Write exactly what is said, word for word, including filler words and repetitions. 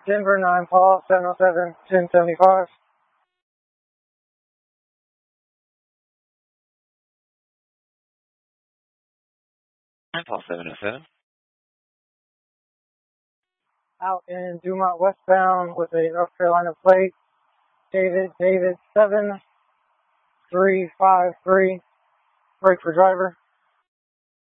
Denver nine Paul, seven oh seven, ten seventy-five. nine Paul seven oh seven. Out in Dumont westbound with a North Carolina plate. David, David, seven three five three. Brake for driver.